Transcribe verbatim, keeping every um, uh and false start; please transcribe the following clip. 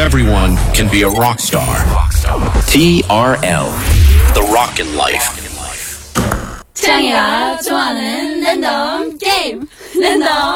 everyone can be a rock star. T R L, The Rockin' Life. 태양이가 좋아하는 랜덤 게임 랜덤